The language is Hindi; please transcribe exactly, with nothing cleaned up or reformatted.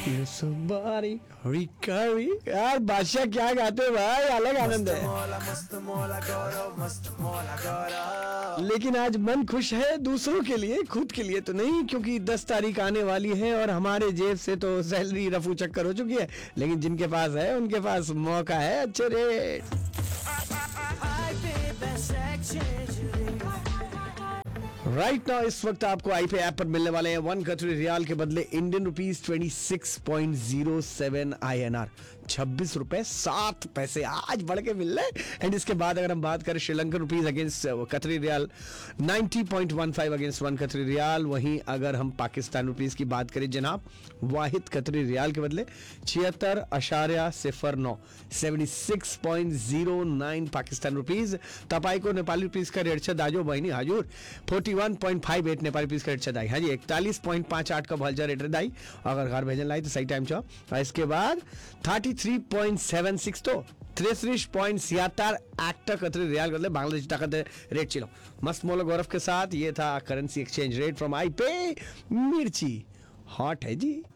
Somebody recovery यार बादशाह क्या गाते हैं भाई, अलग आनंद है। लेकिन आज मन खुश है दूसरों के लिए, खुद के लिए तो नहीं, क्योंकि दस तारीख आने वाली है और हमारे जेब से तो सैलरी रफू चक्कर हो चुकी है। लेकिन जिनके पास है उनके पास मौका है अच्छे रेट। राइट नाउ इस वक्त आपको आई पे ऐप पर मिलने वाले हैं वन कतरी रियाल के बदले Indian rupees twenty six point zero seven I N R, छब्बीस रुपए सात पैसे आज बढ़ के मिल रहे। एंड इसके बाद अगर हम बात करें श्रीलंकन रुपीज अगेंस्ट कतरी riyal ninety point one five against one कतरी रियाल। वहीं अगर हम पाकिस्तान रुपीज की बात करें जनाब, वाहिद कतरी रियाल के बदले छिहत्तर अशारिया सिफर नौ, seventy six point zero nine Pakistan rupees. तपाई को नेपाली रुपीज का रेट छ दाजो बहनी हाजूर forty one point five eight Nepali rupees का रेट छ दाई। हाँ जी, इकतालीस पॉइंट पाँच आठ का भलजा रेट दाई अगर घर भेजन लाई तो सही टाइम छो। इसके बाद thirty three point seven six तो तिरसठ पॉइंट छिहत्तर एक्टर कतरी रियाल बदले बांग्लादेश टाका रेट चिलो। मस्त मोलो गौरव के साथ ये था currency exchange rate from I पे। मिर्ची हॉट है जी।